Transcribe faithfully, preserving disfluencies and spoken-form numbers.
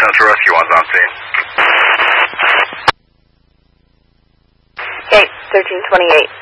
Central Rescue one's on scene. Okay, thirteen twenty-eight.